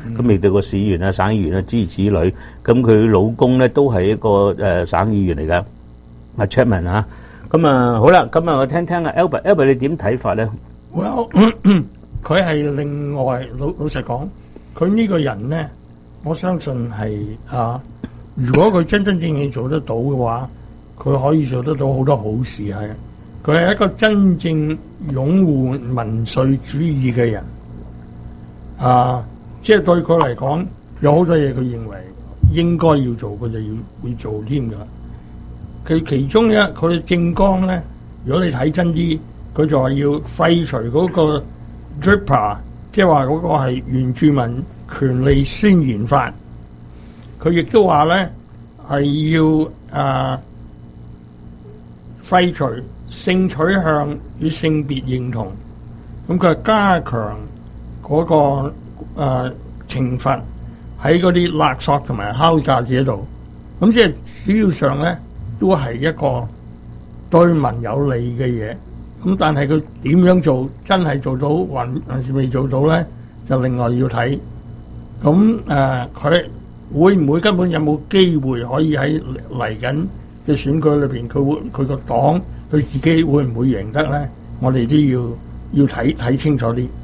咁亦對個市議員啊、省議員啊諸如此類。咁佢老公咧都係一個省議員嚟㗎，阿 Chapman 啊。咁啊好啦，咁啊我聽聽阿 Albert 你點睇法咧？ 佢係另外老實講，佢呢個人咧，我相信係如果佢真真正正做得到嘅話，佢可以做得到好多好事係。佢係一個真正擁護民粹主義嘅人，即係對佢嚟講，有好多嘢佢認為應該要做，佢就要會做添㗎。佢其中佢嘅政綱咧，如果你睇真啲，佢就話要廢除嗰個 DRIPA， 即係話嗰個係原住民權利宣言法。佢亦都話咧係要廢除性取向與性別認同。咁佢係加強嗰個懲罰喺嗰啲勒索同埋敲詐者度。咁即係主要上咧都係一個對民有利嘅嘢。咁但係佢點樣做，真係做到還是未做到咧，就另外要睇。咁佢會唔會根本有冇機會可以喺嚟緊嘅選舉裏邊，佢個黨佢自己會唔會贏得咧？我哋都要睇清楚啲。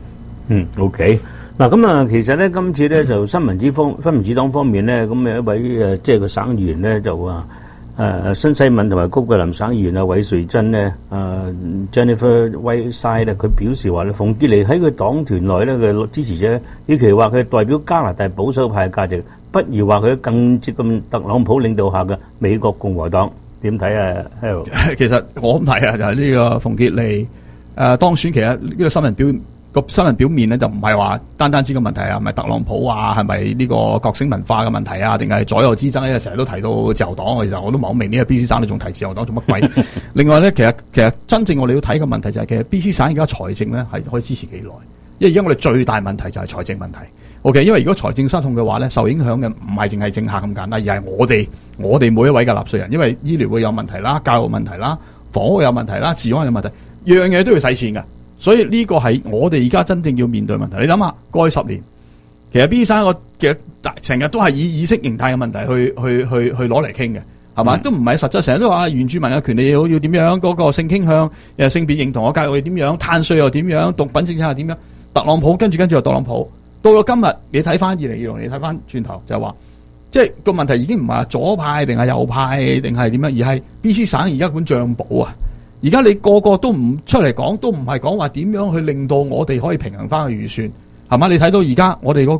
OK。嗱咁啊，其實咧今次咧就新民主黨方面咧，咁有一位即係個省議員咧就話新西敏同埋高桂林省議員啊韋瑞珍咧Jennifer Whiteside 咧，佢表示話咧馮傑尼喺佢黨團內咧嘅支持者，與其話佢代表加拿大保守派嘅價值，不如話佢更接近特朗普領導下嘅美國共和黨。點睇啊 Harold？ 其實我咁睇啊，就係呢個馮傑尼當選，其實呢個新聞表面咧就唔係話單止個問題啊，係咪特朗普啊，係咪呢個覺醒文化嘅問題啊，定係左右之爭咧？成日都提到自由黨，其實我都唔係好明呢個 BC 省你仲提自由黨做乜鬼？另外咧，其實真正我哋要睇嘅問題就係，其實 BC 省而家財政咧係可以支持幾耐？因為而家我哋最大問題就係財政問題。OK， 因為如果財政失控嘅話咧，受影響嘅唔係淨係政客咁簡單，而係我哋每一位嘅納稅人，因為醫療會有問題啦，教育問題啦，房屋有問題啦，治安有問題，樣嘢都要使錢㗎。所以呢個係我哋而家真正要面對嘅問題。你諗下，過去10年，其實 B 省嘅成日都係以意識形態嘅問題去攞嚟傾嘅，係嘛？都唔係實質，成日都話原住民嘅權利要點樣，嗰個性傾向、性別認同嘅教育要點樣，碳稅又點樣，毒品政策又點樣。特朗普跟住又特朗普，到咗今日，你睇翻2026年，你睇翻轉頭就係話，即係個問題已經唔係話左派定係右派定係點樣，而係 BC 省而家管帳簿啊！而家你個個都唔出嚟講，都唔係講話點樣去令到我哋可以平衡翻個預算，係嘛？你睇到而家我哋嗰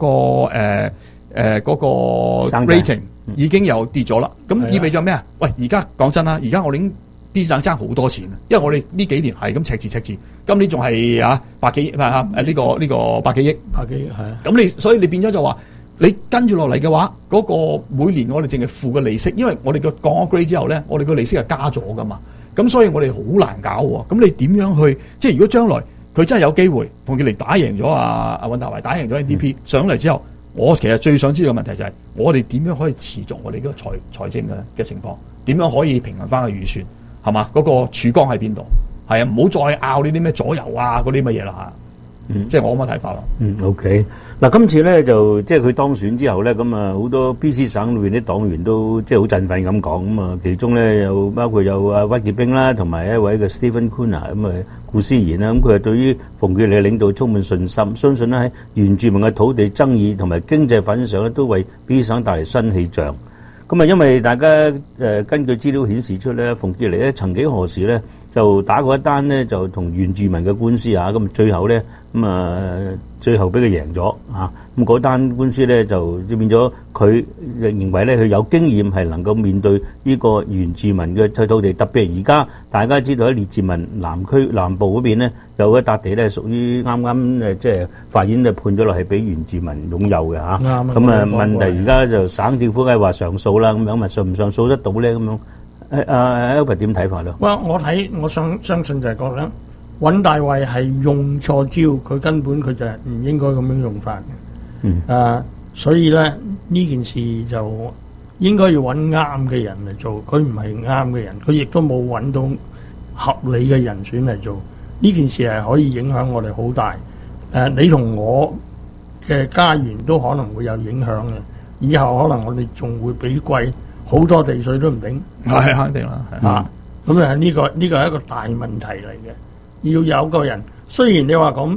個 rating 已經又跌咗啦，咁意味咗咩啊？喂，而家講真啦，而家我哋已經 B 省爭好多錢，因為我哋呢幾年係咁赤字，今年仲係百幾億，呢個百幾億係啊。咁所以你變咗就話，你跟住落嚟嘅話，嗰個每年我哋淨係付嘅利息，因為我哋個降咗 grade 之後咧，我哋個利息係加咗噶嘛。咁所以我哋好難搞喎。咁你點樣去？即係如果將來佢真係有機會，馮傑尼打贏咗阿尹達維，打贏咗 NDP 上嚟之後，我其實最想知道嘅問題就係，我哋點樣可以持續我哋嗰個財政嘅情況？點樣可以平衡翻個預算？係嘛？嗰個曙光喺邊度？係啊，唔好再拗呢啲咩左右啊嗰啲乜嘢啦嚇。即係我咁嘅睇法咯。 OK。嗱，今次咧就即係佢當選之後咧，咁啊好多 BC 省裏邊啲黨員都即係好振奮咁講，咁啊其中咧有包括有屈傑冰啦，同埋一位嘅 Stephen Kuna 咁啊顧思賢啦，咁佢係對於馮傑尼嘅領導充滿信心，相信咧喺原住民嘅土地爭議同埋經濟發展上咧，都為 BC 省帶嚟新氣象。咁啊，因為大家根據資料顯示出咧，馮傑尼咧曾幾何時咧就打過一單咧就同原住民嘅官司啊，咁最後咧最後俾佢贏咗啊！咁嗰單官司咧就變咗佢認為咧佢有經驗係能夠面對呢個原住民嘅土地，特別係而家大家知道喺列治文南部嗰邊咧有一笪地咧屬於啱啱即係法院就判咗落係俾原住民擁有嘅嚇。咁啊問題而家就省政府梗係話上訴啦，咁樣咪上唔上訴得到咧？咁樣Albert 點睇法咧？ 我相信就係覺得尹大維係用錯招，佢根本佢就係唔應該咁樣用法嘅。所以咧呢件事就應該要揾啱嘅人嚟做，佢唔係啱嘅人，佢亦都冇揾到合理嘅人選嚟做。呢件事係可以影響我哋好大。你同我嘅家園都可能會有影響嘅。以後可能我哋仲會比貴好多地稅都唔定。 係肯定啦， 啊，咁啊呢個係一個大問題嚟嘅。要有個人，雖然你話咁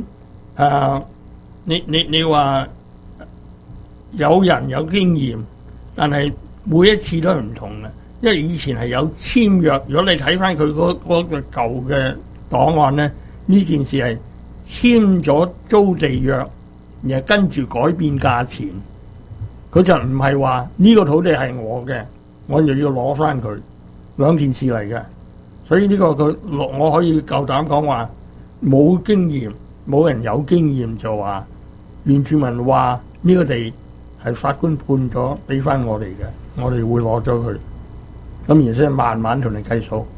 你話有人有經驗，但係每一次都係唔同嘅。因為以前係有簽約，如果你睇翻佢嗰個舊嘅檔案咧，呢件事係簽咗租地約，然後跟住改變價錢，佢就唔係話呢個土地係我嘅，我就要攞翻佢，兩件事嚟嘅。所以呢個我可以夠膽講話冇經驗，冇人有經驗就話原住民話呢個地係法官判咗俾翻我哋嘅，我哋會攞咗佢。咁然之後慢慢同你計數。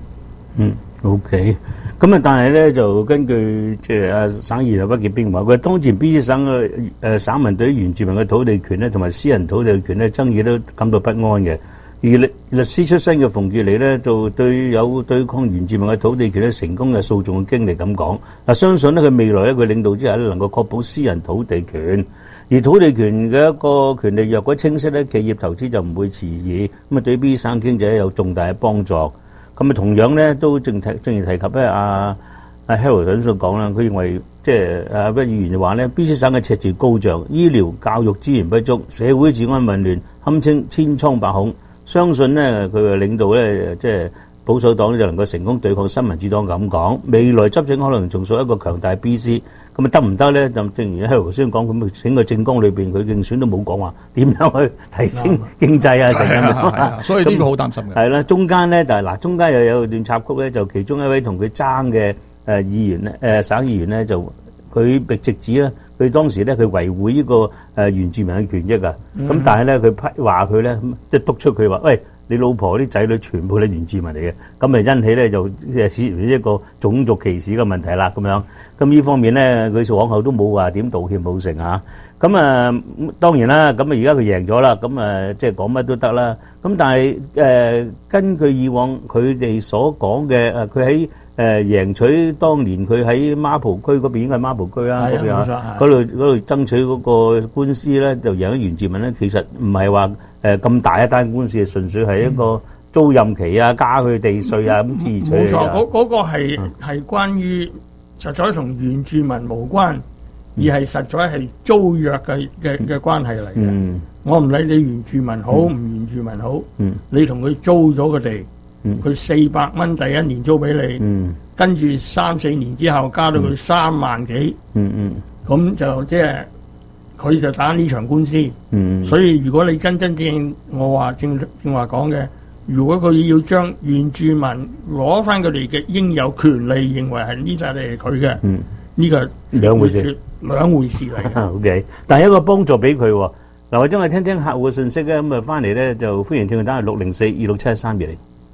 OK。咁啊，但係咧就根據即係阿省議員屈傑兵話，佢當前 BC 省嘅省民對於原住民嘅土地權咧，同埋私人土地權咧爭議都感到不安嘅。而律師出身嘅馮傑利咧，就對有對抗原住民嘅土地權咧成功嘅訴訟嘅經歷咁講。嗱，相信咧佢未來咧佢領導之下咧能夠確保私人土地權。而土地權嘅一個權利若果清晰咧，企業投資就唔會遲疑，咁啊對 B 省經濟有重大嘅幫助。咁啊同樣咧都正如提及咧阿 Harold 所講啦，佢認為即係阿屈議員就話咧 ，B 省嘅赤字高漲，醫療教育資源不足，社會治安混亂，堪稱千瘡百孔。相信咧佢嘅領導咧即係保守黨就能夠成功對抗新民主黨咁講，未來執政可能重塑一個強大 BC。咁啊得唔得咧？就正如喺頭先講，咁整個政綱裏邊，佢競選都冇講話點樣去提升經濟啊，成咁樣。 所以呢個好擔心嘅。 係啦，中間咧，但係嗱，中間又有段插曲咧，就其中一位同佢爭嘅議員咧，省議員咧，就佢被直指咧，佢當時咧佢維護呢個原住民嘅權益啊。咁但係咧，佢話佢咧，即係督促佢話，喂，你老婆啲仔女全部都原住民嚟嘅，咁咪因起咧就涉嫌一個種族歧視嘅問題啦，咁樣。咁呢方面咧，佢往後都冇話點道歉冇成啊。咁啊，當然啦，咁啊而家佢贏咗啦，咁啊即係講乜都得啦。咁但係根據以往佢哋所講嘅佢喺贏取當年佢喺孖蒲區嗰邊應該係孖蒲區啦，嗰度爭取嗰個官司咧，就贏咗原住民咧。其實唔係話咁大一單官司，純粹係一個租賃期啊，加佢地稅啊咁之類。冇錯，嗰個係關於實在同原住民無關，而係實在係租約嘅關係嚟嘅。我唔理你原住民好唔原住民好，你同佢租咗個地，佢400蚊第一年租俾你，跟住3-4年之後加到佢3萬幾，咁就即係佢就打呢場官司。所以如果你真正我話正話講嘅，如果佢要將原住民攞翻佢哋嘅應有權利，認為係呢笪地係佢嘅，呢個兩回事嚟嘅。 OK， 但係一個幫助俾佢喎。嗱，我將佢聽聽客戶嘅信息咧，咁啊翻嚟咧就歡迎聽佢打嚟604-267-1320。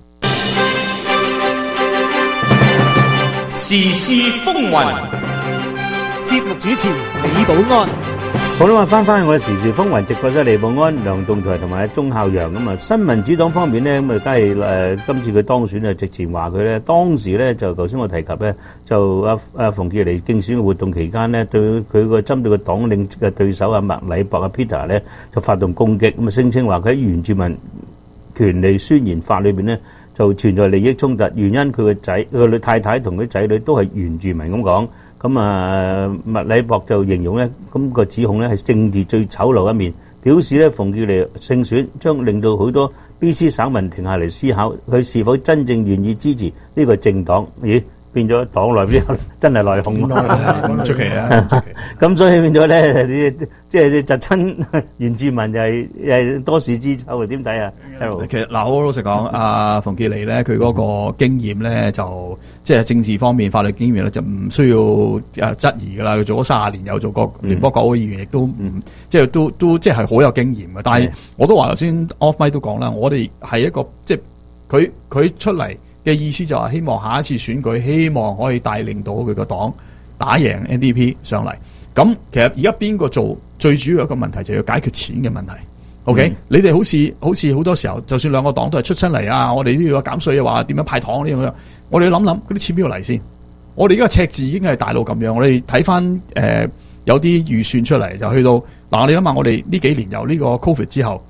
時事風雲， 節目主持李寶安。 好啦，翻返去我哋時事風雲直播室，李寶安、梁棟台同埋鐘孝陽咁啊。新民主黨方面咧，咁啊，梗係今次佢當選啊，直前話佢咧，當時咧就頭先我提及咧，就阿馮傑利競選嘅活動期間咧，對佢個針對個黨領嘅對手阿麥禮博阿 Peter 咧，就發動攻擊，咁啊聲稱話佢喺原住民權利宣言法裏邊咧，就存在利益衝突，原因佢個仔佢太太同佢仔女都係原住民咁講。咁啊，麥禮博就形容咧，咁個指控咧係政治最醜陋一面，表示咧馮傑利勝選將令到好多 BC 省民停下嚟思考，佢是否真正願意支持呢個政黨？咦，變咗黨內邊真係內訌唔出奇啊！ 咁所以變咗咧，即係窒親原住民就係多事之秋啊？點睇啊？ 其實嗱，好老實講，阿馮傑利咧，佢嗰個經驗咧，就即係政治方面、法律經驗咧，就唔需要質疑噶啦。佢做咗30年，有做過聯邦國會議員，亦都唔即係都即係好有經驗嘅。但係我都話頭先 off mic 都講啦，我哋係一個即係佢出嚟嘅意思就係希望下一次選舉，希望可以帶領到佢個黨打贏 NDP 上嚟。咁其實而家邊個做最主要一個問題就要解決錢嘅問題。OK，你哋好似好多時候，就算兩個黨都係出親嚟啊，我哋都要減稅啊，話點樣派糖呢樣，我哋要諗嗰啲錢邊度嚟先？我哋而家赤字已經係大到咁樣，我哋睇翻有啲預算出嚟，就去到嗱，你諗下我哋呢幾年由呢個 Covid 之後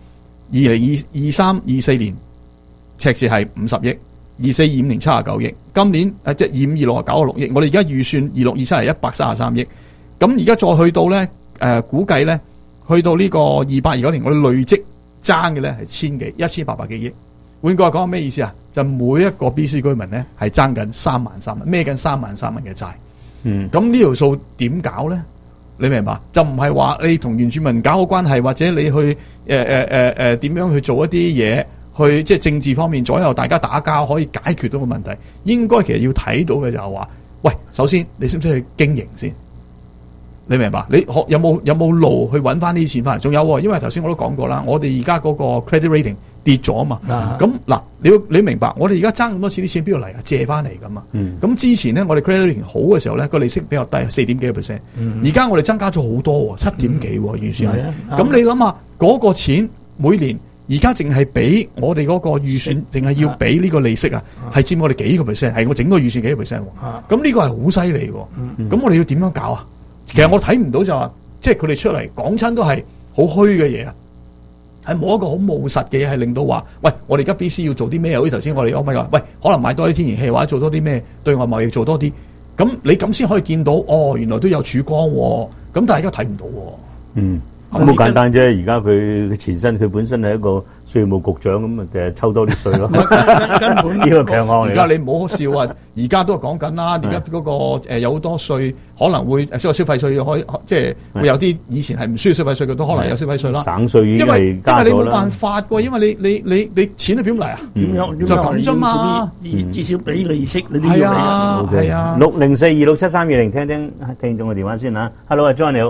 ，2023、24年赤字係50億，24、25年79億，今年即係25、26、96億，我哋而家預算26、27係133億，咁而家再去到咧估計咧，去到呢個28、29年，我哋累積爭嘅咧係1800幾億。換句話講，咩意思啊？就每一個 BC 居民咧係爭緊3萬3蚊，孭緊3萬3蚊嘅債。咁呢條數點搞咧？你明白？就唔係話你同原住民搞好關係，或者你去點樣去做一啲嘢，去即係政治方面左右大家打交可以解決到個問題。應該其實要睇到嘅就係話，喂，首先你識唔識去經營先？你明白？你有冇路去揾翻呢啲錢翻嚟？仲有，因為頭先我都講過啦，我哋而家嗰個 credit rating 跌咗啊嘛。咁嗱，你明白？我哋而家爭咁多錢，啲錢邊度嚟啊？借翻嚟噶嘛。咁之前咧，我哋 credit rating 好嘅時候咧，個利息比較低，4點幾個 percent。而家我哋增加咗好多喎，7點幾喎預算係。咁你諗下嗰個錢每年而家淨係俾我哋嗰個預算，淨係要俾呢個利息啊，係佔我哋幾個 percent， 係我整個預算幾個 percent 喎。咁呢個係好犀利喎。咁我哋要點樣搞啊？其實我睇唔到就話，即係佢哋出嚟講親都係好虛嘅嘢啊，係冇一個好務實嘅嘢，係令到話，喂，我哋而家 BC 要做啲咩？好似頭先我哋講咪話，喂，可能買多啲天然氣或者做多啲咩對外貿易做多啲，咁你咁先可以見到，哦，原來都有曙光喎。咁但係而家睇唔到喎。 好簡單啫，而家佢前身佢本身係一個稅務局長咁啊，就抽多啲稅咯。 根本呢個強項嚟。 而家你唔好笑啊！而家都係講緊啦，而家嗰個有好多稅可能會消費稅可以即係會有啲以前係唔需要消費稅嘅都可能有消費稅啦。 省稅已經係加咗啦。 因為你冇辦法喎，因為你錢係點嚟啊？ 點樣就咁啫嘛。 至少俾利息你都要俾啊。係啊。 604267320，聽眾嘅電話先嚇。Hello， John 你好。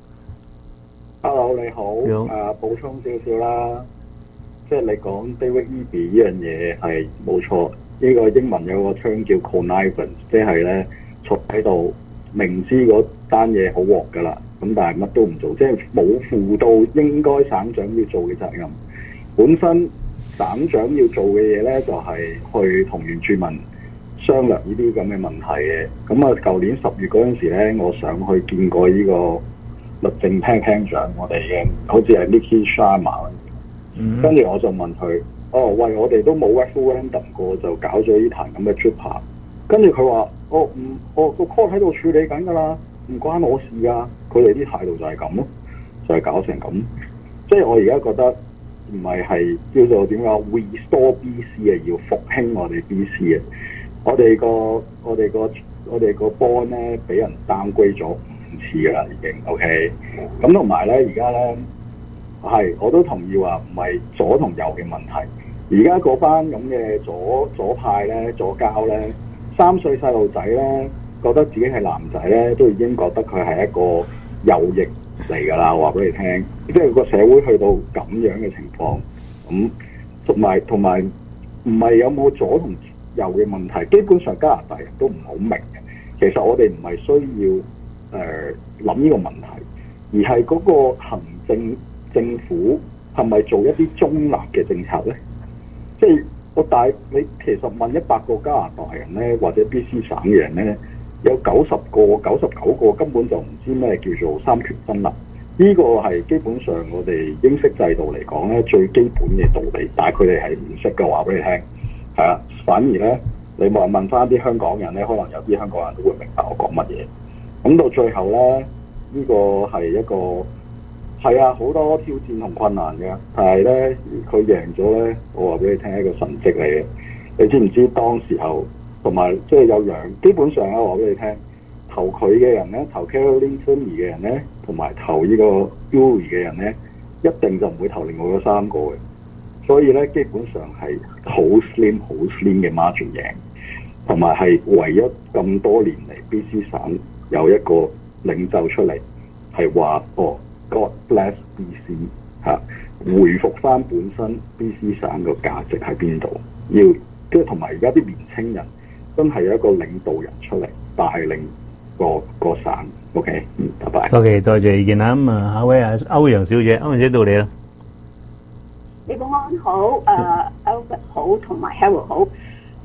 Hello， 你好。補充少少啦，即係你講 David Eby 呢樣嘢係冇錯。呢個英文有個 term 叫 connivance， 即係咧坐喺度明知嗰單嘢好鑊㗎啦，咁但係乜都唔做，即係冇負到應該省長要做嘅責任。本身省長要做嘅嘢咧，就係去同原住民商量呢啲咁嘅問題嘅。咁啊，舊年10月嗰陣時咧，我上去見過呢個律政廳長，我哋嘅好似係 Nikki Sharma 跟住我就問佢：哦，喂，我哋都冇 referendum 過，就搞咗呢壇咁嘅 trip。跟住佢話：我個 court 喺度處理緊㗎啦，唔關我事㗎。佢哋啲態度就係咁咯，就係搞成咁。即係我而家覺得唔係叫做點講 restore BC 啊，要復興我哋 BC 啊。我哋個 bond 咧俾人 downgrade咗5次㗎啦，已經 OK。咁同埋咧，而家咧係我都同意話唔係左同右嘅問題。而家嗰班咁嘅左派咧、左膠咧，3歲細路仔咧覺得自己係男仔咧，都已經覺得佢係一個右翼嚟㗎啦。我話俾你聽，即係個社會去到咁樣嘅情況，咁同埋唔係有冇左同右嘅問題，基本上加拿大人都唔好明嘅。其實我哋唔係需要諗呢個問題，而係嗰個行政府係咪做一啲中立嘅政策咧？即係你其實問100個加拿大人咧，或者 BC 省嘅人咧，有90個、99個根本就唔知咩叫做三權分立。呢個係基本上我哋英式制度嚟講咧最基本嘅道理，但係佢哋係唔識嘅，話俾你聽。係啊，反而咧你問翻啲香港人咧，可能有啲香港人都會明白我講乜嘢。咁到最後咧，呢個係一個係啊，好多挑戰同困難嘅，但係咧佢贏咗咧，我話俾你聽係一個神蹟嚟嘅。你知唔知當時候同埋即係有樣基本上咧，我話俾你聽，投佢嘅人咧，投 Caroline Turney 嘅人咧，同埋投呢個 Uri 嘅人咧，一定就唔會投另外嗰3個嘅。所以咧，基本上係好 slim 嘅 margin 贏，同埋係唯一咁多年嚟 BC 省有一個領袖出嚟係話God bless BC 回復翻本身 BC 省個價值喺邊度？要即係同埋而家啲年青人真係有一個領導人出嚟帶領個省。OK， 拜拜。 OK， 多謝意見啦。咁啊，下位啊，歐陽小姐，歐陽小姐到你啦。 李保安好，Albert 好，同埋 Harold 好。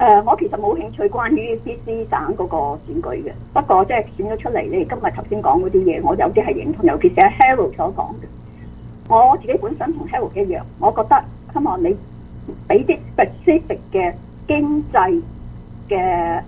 我其實冇興趣關於 BC 省嗰個選舉嘅，不過即係選咗出嚟，你今日頭先講嗰啲嘢，我有啲係認同，尤其是係 Harold 所講嘅。我自己本身同 Harold 一樣，我覺得希望你俾啲 specific 嘅經濟嘅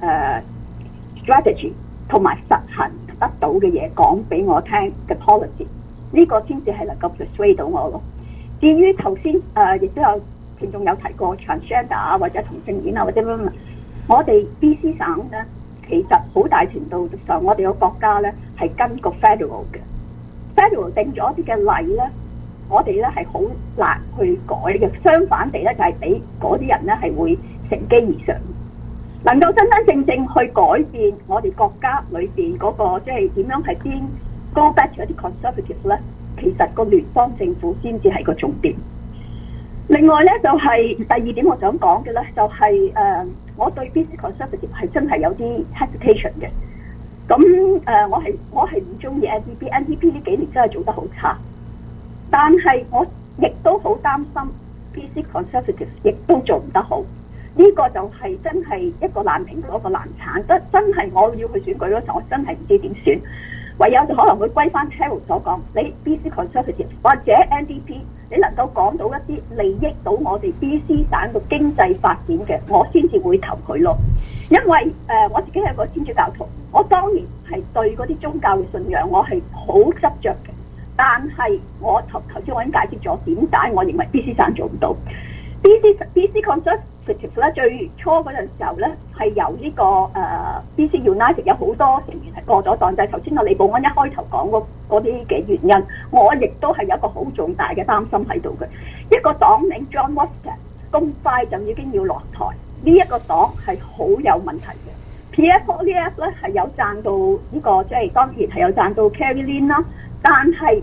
strategy 同埋實行得到嘅嘢講俾我聽嘅 policy， 呢個先至係能夠 persuade 到我咯。至於頭先亦都有聽眾有提過 transgender 啊，或者同性戀啊，或者乜，我哋 BC 省咧，其實好大程度上我哋個國家咧係跟個 federal 嘅 federal 定咗一啲嘅例咧，我哋咧係好難去改嘅。相反地咧，就係俾嗰啲人咧係會乘機而上，能夠真真正正去改變我哋國家裏邊嗰個即係點樣係邊 go back to 一啲 conservative 咧，其實個聯邦政府先至係個重點。另外咧就係、第二點我想講嘅咧，就係、我對 BC Conservative 係真係有啲 hesitation 嘅。咁我係唔中意 NDP 呢幾年真係做得好差，但係我亦都好擔心 BC Conservative 亦都做唔得好。呢、個就係真係一個爛蘋果一個爛橙，真係我要去選舉嗰時候，我真係唔知點選。唯有就可能會歸翻 Harold 所講，你 BC Conservative 或者 NDP， 你能夠講到一啲利益到我哋 BC 省嘅經濟發展嘅，我先至會投佢咯。因為我自己係個天主教徒，我當然係對嗰啲宗教嘅信仰我係好執着嘅。但係我頭先我已經解釋咗點解我認為 BC 省做唔到。BC Conservative 咧最初嗰陣時候咧係由呢個BC United 有好多成員係過咗黨，就係頭先阿李寶安一開頭講嗰啲嘅原因，我亦都係有一個好重大嘅擔心喺度嘅。一個黨領 John Watson 咁快就已經要落台，呢一個黨係好有問題嘅。Pierre Poilievre 咧係有讚到呢個，即係當然係有讚到 Carrie Lam 啦，但係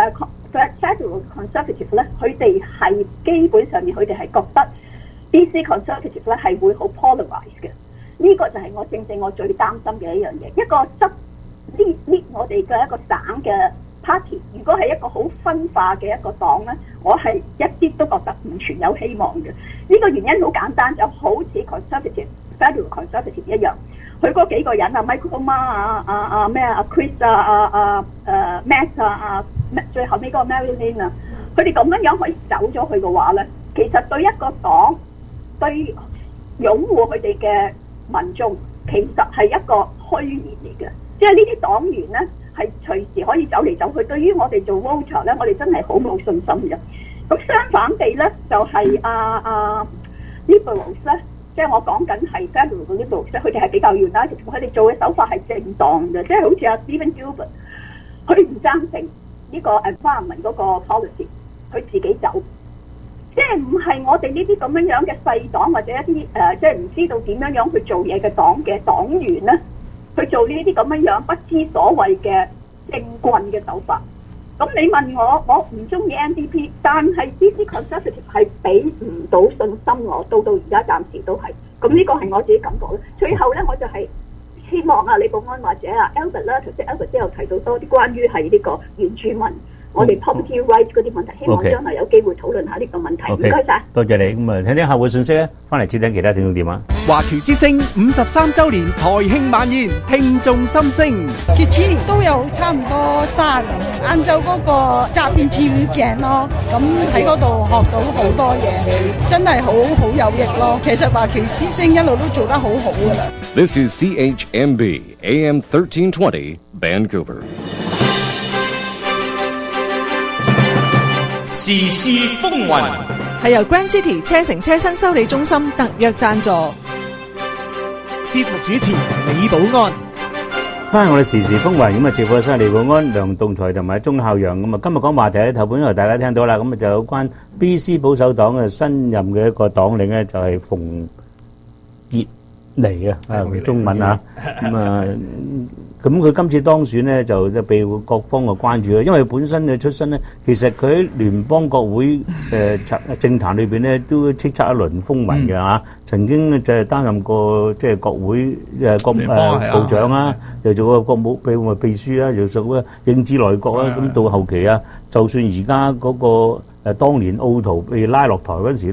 Federal Conservative 咧，佢哋係基本上面佢哋係覺得 BC Conservative 咧係會好 polarise 嘅。呢個就係我正正我最擔心嘅一樣嘢。一個執呢我哋嘅一個省嘅 party， 如果係一個好分化嘅一個黨咧，我係一啲都覺得唔存有希望嘅。呢個原因好簡單，就好似 Federal Conservative 一樣，佢嗰幾個人啊 Michael Ma 咩Chris Matt 最後尾嗰個 Marilyn 啊，佢哋咁樣可以走咗去嘅話咧，其實對一個黨對擁護佢哋嘅民眾，其實係一個虛言嚟嘅。即係呢啲黨員咧係隨時可以走嚟走去，對於我哋做 voter 咧，我哋真係好冇信心嘅。咁相反地咧，就係Liberals 咧，即係我講緊係 Federal 嘅 Liberals 咧，佢哋係比較 united， 佢哋做嘅手法係正當嘅，即係好似阿 Stephen Gilbert， 佢唔贊成呢個 environment 嗰個 policy， 佢自己走。即係唔係我哋呢啲咁樣嘅細黨或者一啲即係唔知道點樣去做嘢嘅黨嘅黨員咧，去做呢啲咁樣不知所謂嘅政棍嘅手法。咁你問我唔中意 NDP， 但係 BC Conservative 係俾唔到信心我，到而家暫時都係。咁呢個係我自己感覺咧。最後咧，我就係希望李寶安或者Albert 啦，頭先 Albert 都有提到多啲關於係呢個原住民。我哋 property rights 嗰啲問題，希望將來有機會討論下呢個問題。唔該晒， 多謝你。咁啊，聽聽客戶信息咧，翻嚟接聽其他聽眾電話。 華僑之聲53週年台慶晚宴，聽眾心聲。 佢次年都有差唔多30人，晏晝嗰個側邊跳鏡咯，咁喺嗰度學到好多嘢，真係好有益咯。其實華僑之聲一路都做得好好噶啦。 This is CHMB AM 1320 Vancouver。 時事風雲係由 Grand City 車城車身修理中心特約贊助。 節目主持李寶安。 翻我哋時事風雲咁啊，接貨室李寶安、梁棟才同埋鐘孝陽咁啊。今日講話題喺頭本因為大家聽到啦，咁啊就有關 BC 保守黨嘅新任嘅一個黨領咧，就係馮傑尼啊，用中文啊，咁佢今次當選咧就被各方嘅關注啦，因為本身嘅出身咧，其實佢喺聯邦國會政壇裏邊咧都叱咤一輪風雲嘅嚇，曾經咧就係擔任過即係國會部長啊，又做過國務秘書啊，又做過英治內閣啊，咁到後期啊，就算而家嗰個當年奧圖被拉落台嗰陣時咧，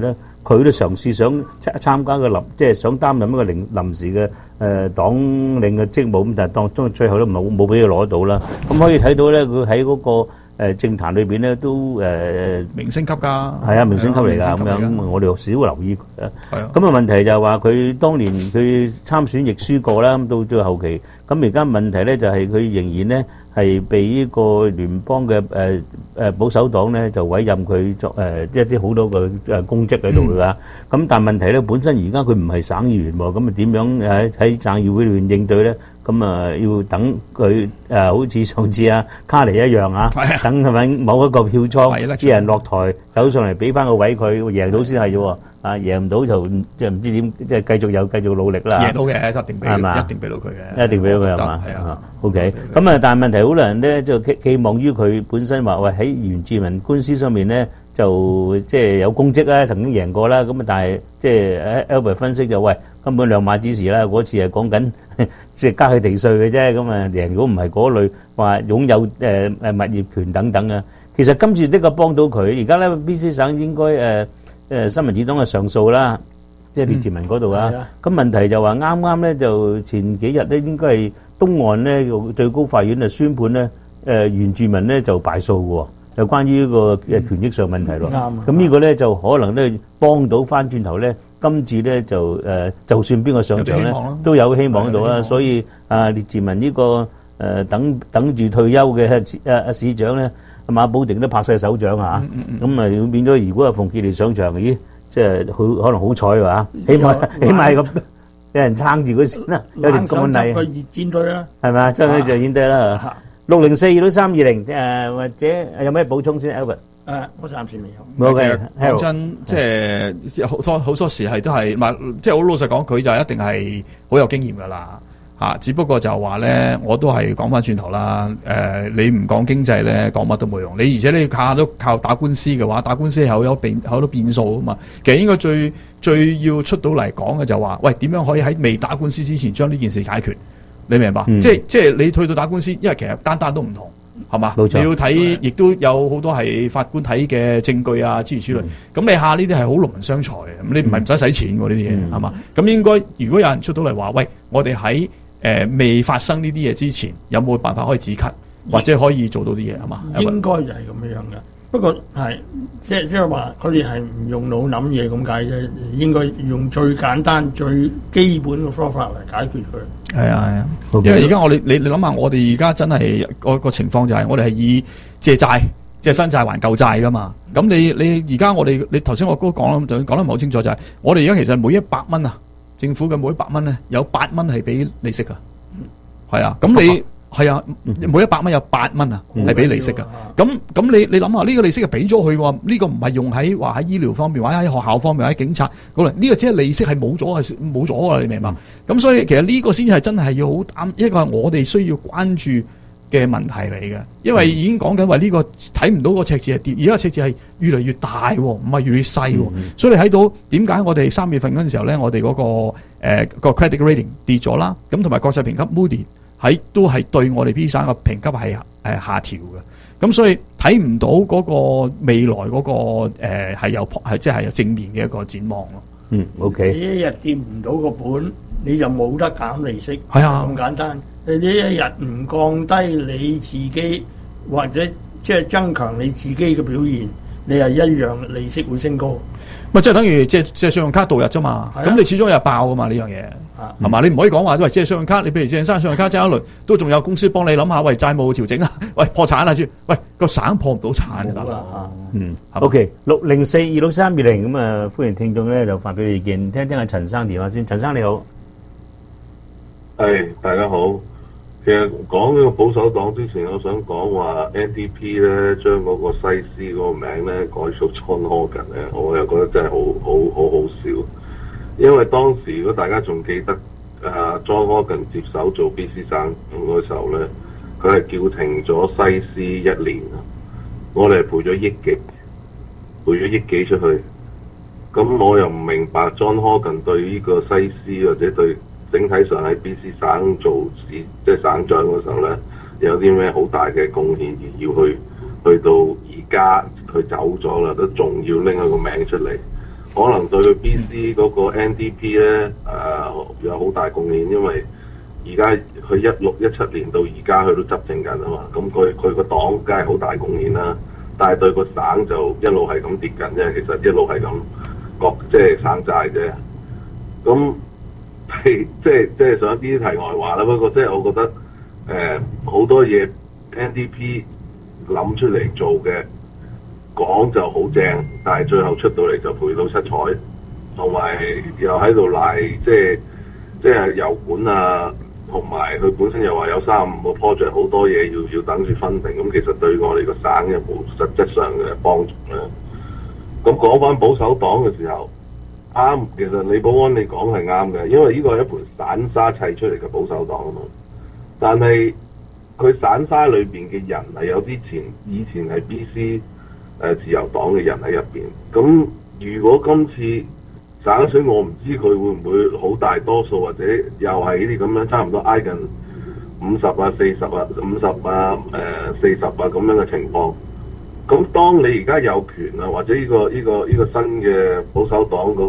佢都嘗試想參加個即係想擔任一個臨時嘅黨領嘅職務，咁但係當中最後都冇俾佢攞到啦。咁可以睇到咧，佢喺嗰個政壇裏邊咧都明星級㗎， 係啊，明星級嚟㗎咁樣。我哋少留意佢啊。咁啊問題就係話佢當年佢參選亦輸過啦，咁到最後期，咁而家問題咧就係佢仍然咧係被呢個聯邦嘅保守黨咧就委任佢作一啲好多個公職喺度㗎。咁但係問題咧，本身而家佢唔係省議員喎，咁啊點樣喺省議會裏面應對咧？咁啊要等佢好似上次卡尼一樣等係咪某一個票倉啲人落台走上嚟俾翻個位佢贏到先係啫喎。贏唔到就即係唔知點，即係繼續努力啦。 贏到嘅一定俾係嘛， 一定俾到佢嘅， 一定俾到佢係嘛。 係啊。 OK，咁啊，但係問題好多人咧就寄望於佢本身話喂喺原住民官司上面咧就即係有功績啦，曾經贏過啦。咁啊，但係即係 Albert 分析就喂根本兩碼子事啦。嗰次係講緊即係加佢地稅嘅啫。咁啊贏如果唔係嗰類話擁有物業權等等啊。其實今次的確幫到佢。而家咧 BC 省應該新民主黨嘅上訴啦，即係列治文嗰度啊。咁問題就話啱啱咧就前幾日咧應該係東岸咧最高法院就宣判咧原住民咧就敗訴嘅喎，就關於呢個權益上問題咯。咁呢個咧就可能咧幫到翻轉頭咧，今次咧就算邊個上場咧都有希望到啦。所以列治文呢個等住退休嘅市長咧。馬寶定都拍晒手掌啊！咁啊變咗，如果係馮傑利上場，咦，即係可能好彩喎，起碼係咁有人撐住佢先啦，有條幹例。 個熱戰隊啦， 係咪？真係就演隊啦。604-2320或者有咩補充先 ，Albert？ 我暫時未有。 OK， 講真，即係好多時係都係，即係好老實講，佢就一定係好有經驗㗎啦。只不過就話咧，我都係講翻轉頭啦。你唔講經濟咧，講乜都冇用。而且你下都靠打官司嘅話，打官司係好多變數啊嘛。其實應該最要出到嚟講嘅就話，喂，點樣可以喺未打官司之前將呢件事解決？你明白？即係你去到打官司，因為其實單都唔同，係嘛？ 冇錯。 你要睇，亦都有好多係法官睇嘅證據啊，諸如此類。咁你下呢啲係好勞民傷財嘅，你唔係唔使錢喎呢啲嘢，係嘛？咁應該如果有人出到嚟話，喂，我哋喺未發生呢啲嘢之前，有冇辦法可以止咳，或者可以做到啲嘢係嘛？ 應該就係咁樣嘅。不過係即係話，佢哋係唔用腦諗嘢咁解啫。應該用最簡單、最基本嘅方法嚟解決佢。 係啊，因為而家你諗下，我哋而家真係個情況就係，我哋係以借債、借新債還舊債噶嘛。咁你而家你頭先我都講得唔係好清楚，就係我哋而家其實每100蚊啊。政府嘅每100蚊咧，有8蚊係俾利息噶，係啊，咁你係啊，每100蚊有8蚊啊，係俾利息噶。咁你諗下，呢個利息係俾咗佢喎，呢個唔係用喺話喺醫療方面，或者喺學校方面，或者警察嗰度，呢個只係利息係冇咗噶，你明白？咁所以其實呢個先係真係要好擔，一個係我哋需要關注嘅問題嚟嘅，因為已經講緊話呢個睇唔到個赤字係跌，而家個赤字係越嚟越大，唔係越嚟越細。所以你睇到點解我哋3月份嗰陣時候咧，我哋嗰個 credit rating 跌咗啦，咁同埋國際評級 Moody 都係對我哋 B 省嘅評級係下調嘅，咁所以睇唔到嗰個未來嗰個係即係有正面嘅一個展望咯。 你 OK。 一日掂唔到個本，你就冇得減利息。 係啊， 咁簡單。你呢一日唔降低你自己，或者即係增強你自己嘅表現，你係一樣利息會升高。 咪即係等於借信用卡度日啫嘛。咁你始終有爆噶嘛呢樣嘢，係嘛？你唔可以講話喂借信用卡，你譬如借生信用卡借一輪，都仲有公司幫你諗下，喂債務調整啊，喂破產啊，喂個省破唔到產就得啦。 OK， 604-2320咁啊，歡迎聽眾咧就發表意見，聽聽阿陳生電話先。陳生你好， 係大家好。其實講呢個保守黨之前，我想講話 NDP 咧將嗰個西斯嗰個名咧改做 John Horgan 咧，我又覺得真係好笑。因為當時如果大家仲記得John Horgan 接手做 BC 省嗰時候咧，佢係叫停咗西斯1年啊，我哋係賠咗億幾出去。咁我又唔明白 John Horgan 對呢個西斯或者對整體上喺 BC 省做即係省長嗰時候咧，有啲咩好大嘅貢獻，而要去到而家佢走咗啦，都仲要拎一個名出嚟。 可能對 BC 嗰個 NDP 咧有好大貢獻，因為而家佢16、17年到而家佢都執政緊啊嘛，咁佢個黨梗係好大貢獻啦，但係對個省就一路係咁跌緊啫，其實一路係咁即係省債啫。咁即係想啲題外話啦，不過即係我覺得好多嘢 NDP 諗出嚟做嘅講就好正，但係最後出到嚟就賠到七彩，同埋又喺度賴即係油管啊，同埋佢本身又話有35個 project 好多嘢要等住分定，咁其實對我哋個省有冇實質上嘅幫助咧？咁講翻保守黨嘅時候，啱，其實李寶安你講係啱嘅，因為呢個係一盤散沙砌出嚟嘅保守黨啊嘛。但係佢散沙裏邊嘅人係有啲以前係 BC 自由黨嘅人喺入邊。咁如果今次省選，我唔知佢會唔會好大多數，或者又係呢啲咁樣差唔多挨近50啊、40啊、50啊、40啊咁樣嘅情況。咁當你而家有權啊，或者呢個新嘅保守黨嗰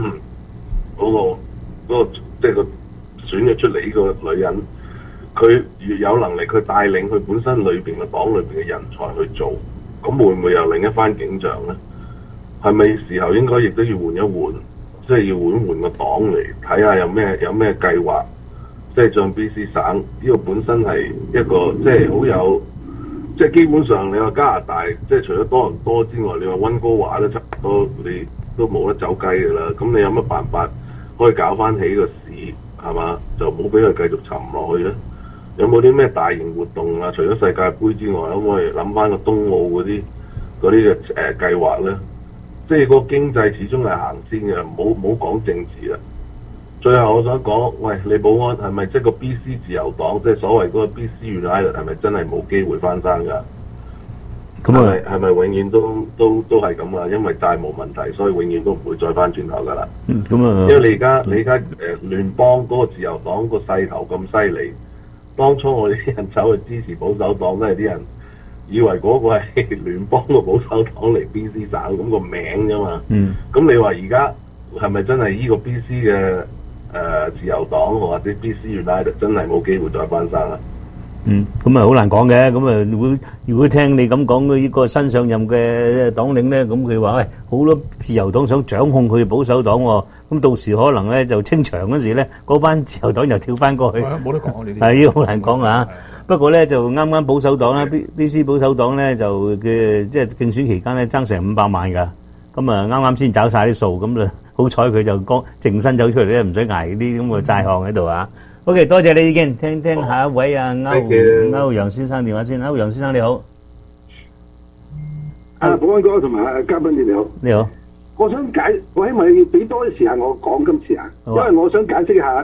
個即係個選咗出嚟呢個女人，佢越有能力，佢帶領佢本身裏邊嘅黨裏邊嘅人才去做，咁會唔會有另一番景象咧？係咪時候應該亦都要換一換，即係要換個黨嚟睇下有咩計劃，即係將 BC 省呢個本身係一個即係好有。即係基本上，你話加拿大，即係除咗多倫多之外，你話溫哥華都差唔多，你都冇得走雞㗎啦。咁你有乜辦法可以搞翻起個市係嘛？就唔好俾佢繼續沉落去咧。有冇啲咩大型活動啊？除咗世界盃之外，可唔可以諗翻個東澳嗰啲嘅計劃咧？即係個經濟始終係行先嘅，唔好講政治啦。最後我想講，喂，李寶安係咪即係個 BC 自由黨，即係所謂嗰個 BC United 係咪真係冇機會翻生㗎？咁係咪永遠都係咁啊？因為債務問題，所以永遠都唔會再翻轉頭㗎啦。因為你而家聯邦嗰個自由黨個勢頭咁犀利，當初我哋啲人走去支持保守黨，都係啲人以為嗰個係聯邦個保守黨嚟 BC 省咁個名啫嘛。咁你話而家係咪真係呢個 BC 嘅？自由黨或者 BC United 真係冇機會再翻生啦。 咁啊好難講嘅。咁啊如果聽你咁講呢個新上任嘅黨領咧，咁佢話喂好多自由黨想掌控佢保守黨喎，咁到時可能咧就清場嗰時咧，嗰班自由黨又跳翻過去。 冇得講呢啲。 係呢個好難講啊。不過咧就啱啱保守黨啦 ，BC 保守黨咧就嘅即係競選期間咧爭成500萬㗎。咁啊啱啱先找晒啲數，咁就好彩佢就淨身走出嚟咧，唔使捱啲咁嘅債項喺度啊。OK， 多謝你意見，聽下一位啊歐陽先生電話先。歐陽先生你好。 保安哥同埋嘉賓你好。你好。我希望你俾多啲時間我講今次啊，因為我想解釋一下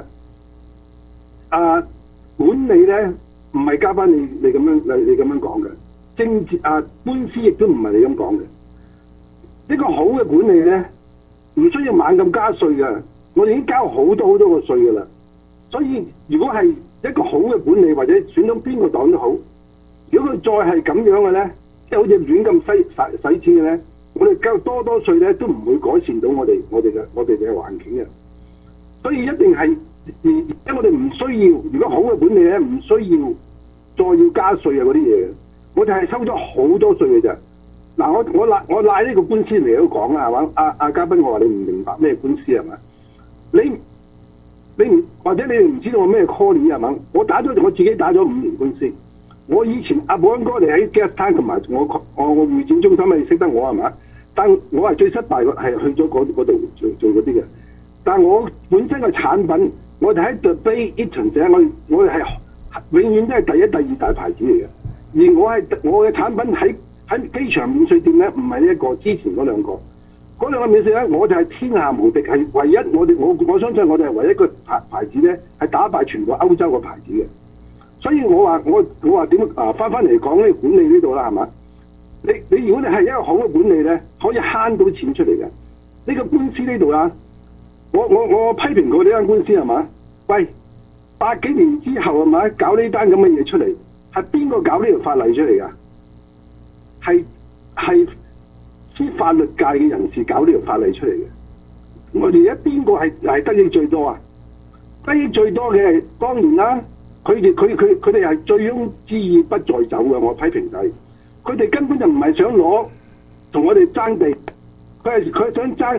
管理咧唔係嘉賓你咁樣講嘅，政治官司亦都唔係你咁講嘅。一個好嘅管理咧，唔需要猛咁加稅嘅。我哋已經交好多個稅㗎啦。所以如果係一個好嘅管理，或者選到邊個黨都好，如果佢再係咁樣嘅咧，即係好似亂咁使錢嘅咧，我哋交多稅咧都唔會改善到我哋嘅環境嘅。所以一定係，因為我哋唔需要，如果好嘅管理咧，唔需要再要加稅啊嗰啲嘢嘅。我哋係收咗好多稅嘅啫。嗱，我賴呢個官司嚟都講啦，係嘛？阿嘉賓，我話你唔明白咩官司係嘛？你唔或者你哋唔知道我咩 call 你係嘛？我自己打咗5年官司。我以前阿保安哥你喺 Gas Time 同埋我會展中心你識得我係嘛？但我係最失敗嘅係去咗嗰度做嗰啲嘅。但我本身嘅產品，我哋喺 The Bay Eaton 社，我哋係永遠都係第一、第二大牌子嚟嘅。而我嘅產品喺機場免稅店咧，唔係呢一個，之前嗰兩個免稅咧，我就係天下無敵，係唯一我相信我哋係唯一一個牌子咧，係打敗全個歐洲個牌子嘅。所以我話點翻嚟講呢管理呢度啦，係嘛？你如果你係一個好嘅管理咧，可以慳到錢出嚟嘅。呢個官司呢度啦，我批評過呢間官司係嘛？喂，8幾年之後係咪搞呢單咁嘅嘢出嚟？係邊個搞呢條法例出嚟㗎？係啲法律界嘅人士搞呢條法例出嚟嘅， 我哋而家邊個係得益最多啊？得益最多嘅係當然啦，佢哋係醉翁之意不在酒嘅，我批評就係佢哋根本就唔係想攞同我哋爭地，佢係想爭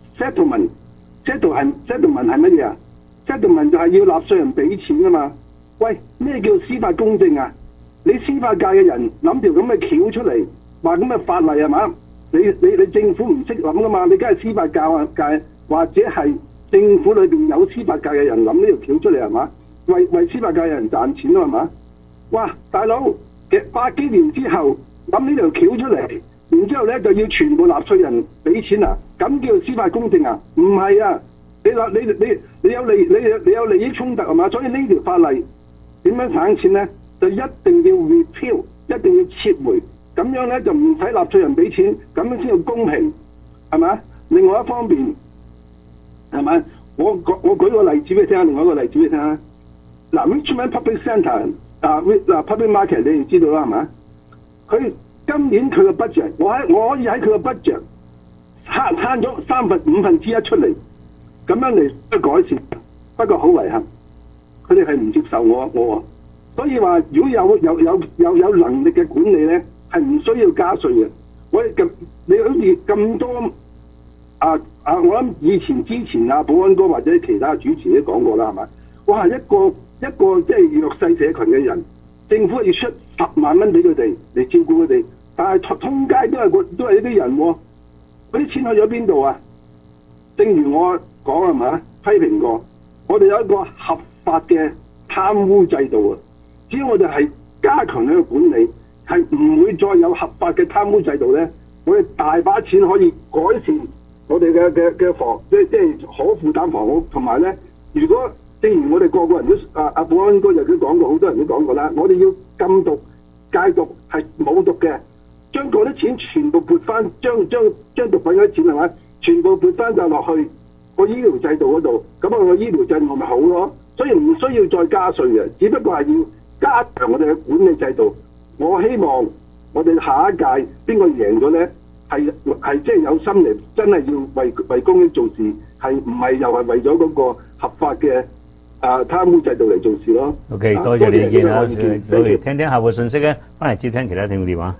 settlement。settlement 係乜嘢啊 ？settlement 就係要納稅人俾錢啊嘛。喂，咩叫司法公正啊？你司法界嘅人諗條咁嘅橋出嚟，話咁嘅法例係嘛？你政府唔識諗噶嘛？你梗係司法界或者係政府裏邊有司法界嘅人諗呢條橋出嚟係嘛？為司法界嘅人賺錢咯係嘛？哇，大佬嘅百幾年之後諗呢條橋出嚟，然之後咧就要全部納稅人俾錢啊？咁叫司法公正啊？唔係啊！你有利益衝突係嘛？所以呢條法例點樣省錢咧？就一定要 repeal， 一定要撤回，咁樣咧就唔使納稅人俾錢，咁樣先叫公平，係咪？另外一方面，係咪？我舉個例子俾你聽下，另外一個例子俾你聽下。嗱 ，Richmond Public Centre Public Market 你哋知道啦，係咪？佢今年佢嘅 budget， 我可以喺佢嘅 budget 慳咗5分之一出嚟，咁樣嚟改善。不過好遺憾，佢哋係唔接受我。所以話，如果有能力嘅管理咧，係唔需要加稅嘅。你好似咁多我諗之前保安哥或者其他主持都講過啦，係咪？哇！一個即係弱勢社群嘅人，政府要出10萬蚊俾佢哋嚟照顧佢哋，但係通街都係呢啲人喎，嗰啲錢去咗邊度啊？正如我講係咪？批評過，我哋有一個合法嘅貪污制度啊！只要我哋係加強呢個管理，係唔會再有合法嘅貪污制度咧，我哋大把錢可以改善我哋嘅房，即係可負擔房屋，同埋咧，如果正如我哋個人都保安哥亦都講過，好多人都講過啦，我哋要禁毒戒毒係冇毒嘅，將嗰啲錢全部撥翻，將毒品嗰啲錢係咪？全部撥翻就落去個醫療制度嗰度，咁個醫療制度咪好咯？所以唔需要再加稅嘅，只不過係要加強我哋嘅管理制度。我希望我哋下一屆邊個贏咗咧，係即係有心嚟，真係要為公益做事，係唔係又係為咗嗰個合法嘅貪污制度嚟做事咯。 OK， 多謝你意見啊！我哋聽聽下個信息咧，翻嚟接聽其他聽眾電話。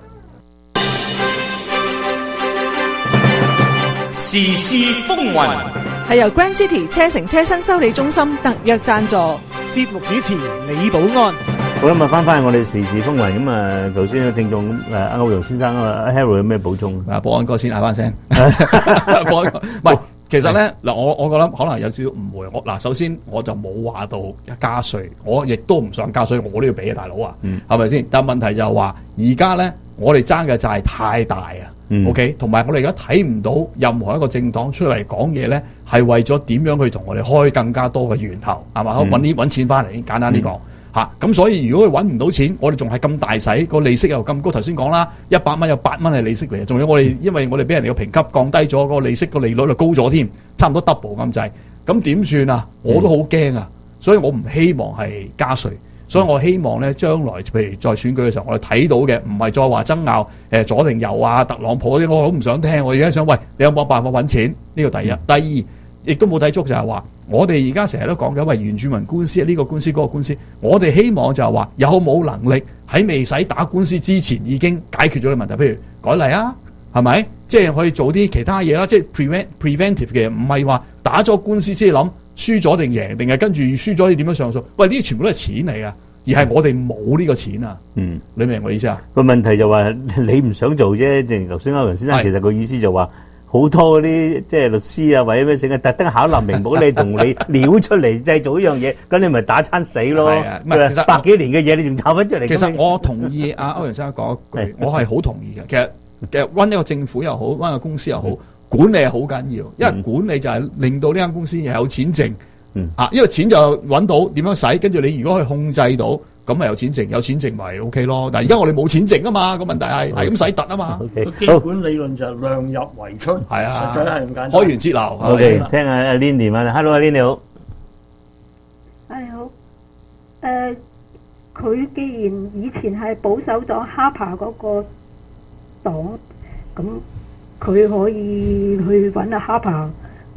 時事風雲係由 Grand City 車城車新修理中心特約贊助， 節目主持李寶安。 好啦，咁翻去我哋時事風雲咁啊！頭先嘅聽眾歐陽先生Harold 有咩補充？ 保安哥先嗌翻聲。保安哥唔係，其實咧嗱，我覺得可能有少少誤會。首先我就冇話到加稅，我亦都唔想加稅，我都要俾啊，大佬啊，係咪先？但問題就係話，而家咧我哋爭嘅債太大啊。OK， 同埋我哋而家睇唔到任何一個政黨出嚟講嘢咧，係為咗點樣去同我哋開更加多嘅源頭，係嘛？揾錢翻嚟，簡單啲講嚇。咁所以如果佢揾唔到錢，我哋仲係咁大使，個利息又咁高。頭先講啦，100蚊有8蚊係利息嚟，仲有我哋因為我哋俾人哋嘅評級降低咗，個利息個利率就高咗添，差唔多 double 咁滯。咁點算啊？我都好驚啊！所以我唔希望係加稅。所以我希望咧，將來譬如在選舉嘅時候，我哋睇到嘅唔係再話爭拗左定右啊，特朗普嗰啲，我好唔想聽。我而家想，喂，你有冇辦法揾錢？呢個第一。第二，亦都冇抵觸就係話，我哋而家成日都講緊喂原住民官司呢個官司嗰個官司，我哋希望就係話有冇能力喺未使打官司之前已經解決咗啲問題，譬如改例啊，係咪？即係可以做啲其他嘢啦，即係 preventive 嘅，唔係話打咗官司先諗。輸咗定贏，定係跟住輸咗要點樣上訴？喂，呢啲全部都係錢嚟噶，而係我哋冇呢個錢啊！你明我意思啊？個問題就話你唔想做啫。正如頭先歐陽先生其實個意思就話，好多嗰啲即係律師啊，或者咩成日特登考慮明冇你同你撩出嚟製造一樣嘢，咁你咪打餐死咯！其實百幾年嘅嘢，你仲炒翻出嚟？ 其實我同意阿歐陽先生講一句，我係好同意嘅。其實揾一個政府又好，揾一個公司又好。管理係好緊要，因為管理就係令到呢間公司有錢剩，因為錢就揾到點樣使，跟住你如果可以控制到，咁咪有錢剩，有錢剩咪 OK 咯。但係而家我哋冇錢剩啊嘛，個問題係咁使突啊嘛。 基本理論就係量入為出， 係啊， 實在係咁簡單。 開源節流。 OK，聽下阿 Lin 電話啦 ，Hello， 阿 Lin 你好。 係好，佢既然以前係保守咗 Harper 嗰個黨，咁。佢可以去揾阿 Harper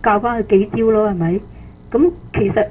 教翻佢幾招咯，係咪？咁其實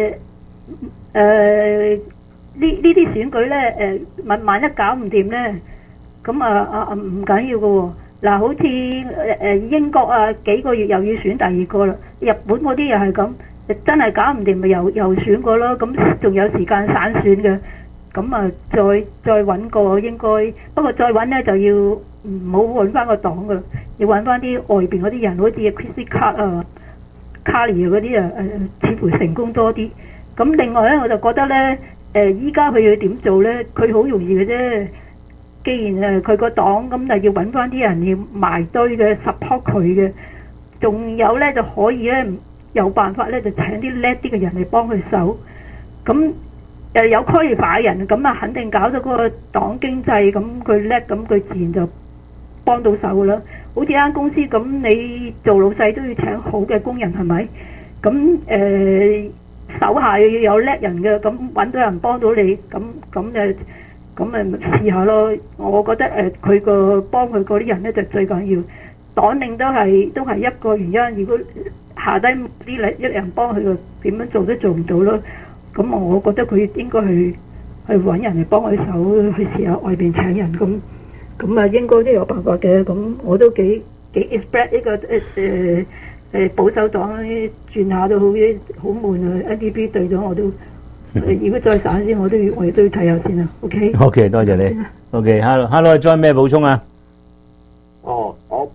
呢啲選舉咧萬一搞唔掂咧，咁唔緊要嘅喎。嗱，好似英國啊，幾個月又要選第二個啦，日本嗰啲又係咁，真係搞唔掂咪又選過咯。咁仲有時間散選嘅，咁啊再揾個應該，不過再揾咧就要唔好揾翻個黨噶，要揾翻啲外邊嗰啲人，好似 Chrissy 啊、卡利嗰啲似乎成功多啲。咁另外咧，我就覺得咧，依家佢要點做咧？佢好容易嘅啫。既然佢個黨咁，就要揾翻啲人要埋堆嘅 support 佢嘅，仲有咧就可以咧有辦法咧就請啲叻啲嘅人嚟幫佢手。咁有 qualify 嘅人，咁啊肯定搞到嗰個黨經濟，咁佢叻，咁佢自然就幫到手噶啦。好似間公司咁，你做老細都要請好嘅工人，係咪？咁手下要有叻人嘅，咁揾到人幫到你，咁咪試下咯。我覺得佢個幫佢嗰啲人咧就最緊要，黨領都係一個原因。如果下低啲一人幫佢，點樣做都做唔到咯。咁我覺得佢應該去揾人嚟幫佢手，去試下外邊請人咁啊，應該都有辦法嘅。咁我都幾 expect 呢個保守黨轉下都好悶啊。NDP 對咗我都。如果再散先，我都要睇下先啦。OK， 多謝你。OK，hello，再咩補充啊？ 哦，我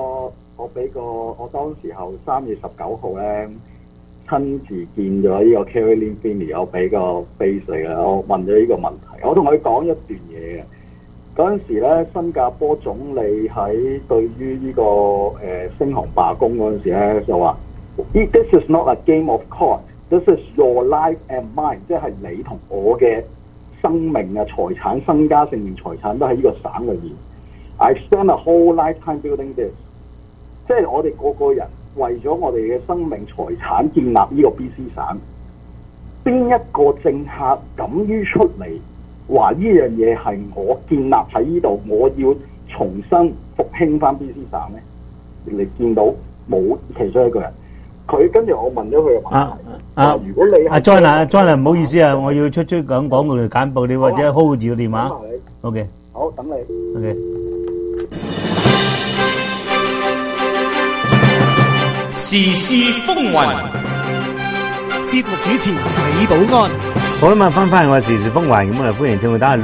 當時候3月19號咧親自見咗呢個 Caroline Finney， 我俾個 base 嚟嘅，我問咗呢個問題，我同佢講一段嘢嘅。嗰陣時咧，新加坡總理喺對於呢個星航罷工嗰陣時咧就話 ：This is not a game of cards。This is your life and mine， 即係你同我嘅生命啊、財產、身家、性命、財產都喺呢個省裏面。I spend a whole lifetime building this， 即係我哋個人為咗我哋嘅生命、財產建立呢個 BC 省。邊一個政客敢於出嚟話呢樣嘢係我建立喺呢度，我要重新復興翻 BC 省咧？你見到冇其中一個人？佢跟住我問咗佢嘅問題。如果你 John 唔好意思啊，我要出講廣告簡報，你或者 hold 住個電話。OK， 好，等你。 OK。 時事風雲， 節目主持李寶安。 好啦，咁翻我時事風雲，咁歡迎聽眾打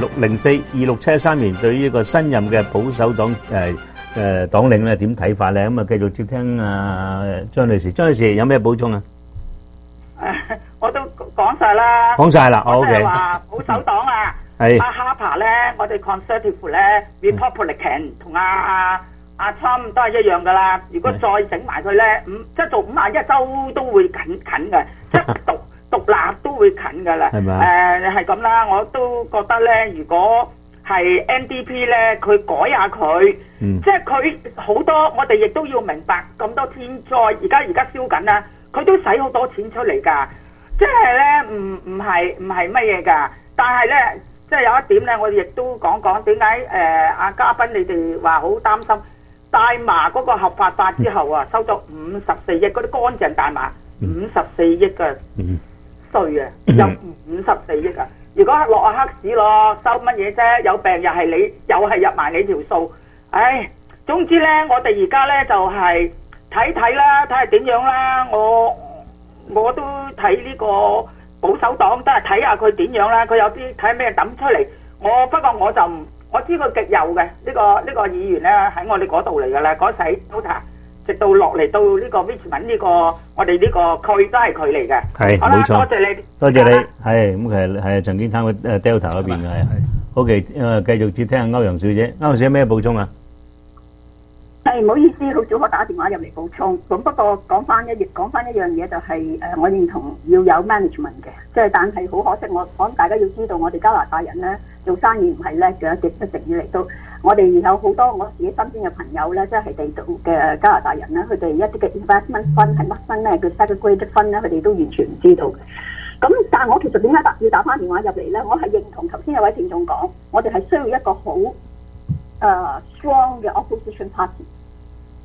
604-2673，對於呢個新任嘅保守黨黨領咧點睇法咧？咁繼續接聽張女士。張女士有咩補充啊？ 我都講晒啦。 講晒啦， 我係話保守黨啊，阿哈帕咧，我哋 Conservative 咧 ，Republican 同阿 Trump 都係一樣噶啦。如果再整埋佢咧，即係做51州都會近嘅，即係獨立都會近噶啦。係咪？係咁啦，我都覺得咧，如果係 NDP 咧，佢改下佢。即係佢好多，我哋亦都要明白咁多天災，而家燒緊啦，佢都使好多錢出嚟㗎。即係咧，唔係乜嘢㗎。但係咧，即係有一點咧，我哋亦都講點解阿嘉賓你哋話好擔心大麻嗰個合法化之後啊，收咗54億嗰啲乾淨大麻54億嘅稅啊，有54億啊！如果落下黑市咯，收乜嘢啫？有病又係你，又係入埋你條數。唉，總之咧，我哋而家咧就係睇啦，睇下點樣啦。我都睇呢個保守黨，都係睇下佢點樣啦。佢有啲睇咩抌出嚟。不過我就我知佢極右嘅呢個議員咧喺我哋嗰度嚟噶啦，嗰洗 Tota， 直到落嚟到呢個 Richmond 呢個我哋呢個區都係佢嚟嘅。 係冇錯， 多謝你， 多謝你。係咁，其實係曾經參過Delta 嗰邊嘅係。OK，繼續接聽下歐陽小姐。歐陽小姐咩補充啊？ 係唔好意思，好早我打電話入嚟補充。咁不過講翻一樣嘢就係我認同要有 management 嘅，即係但係好可惜，我講大家要知道，我哋加拿大人咧做生意唔係叻嘅，一直以嚟都我哋有好多我自己身邊嘅朋友咧，即係地道嘅加拿大人咧，佢哋一啲嘅 investment fund 係乜分咧，叫 segregated fund 咧，佢哋都完全唔知道嘅。咁但係我其實點解要打翻電話入嚟咧？我係認同頭先有位聽眾講，我哋係需要一個好strong 嘅 opposition party。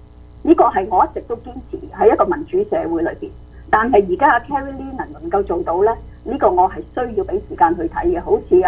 呢個係我一直都堅持喺一個民主社會裏邊。但係而家阿 Carrie Lee 能夠做到咧，呢個我係需要俾時間去睇嘅。好似